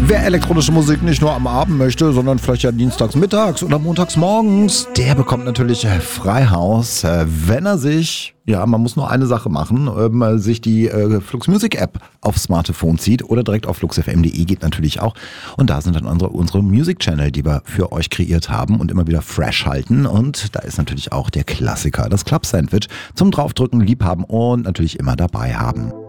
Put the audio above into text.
Wer elektronische Musik nicht nur am Abend möchte, sondern vielleicht ja dienstags mittags oder montags morgens, der bekommt natürlich Freihaus, wenn er sich, ja, man muss nur eine Sache machen, sich die Flux Music App aufs Smartphone zieht oder direkt auf fluxfm.de geht natürlich auch. Und da sind dann unsere Music Channel, die wir für euch kreiert haben und immer wieder fresh halten. Und da ist natürlich auch der Klassiker, das Club Sandwich zum Draufdrücken, Liebhaben und natürlich immer dabei haben.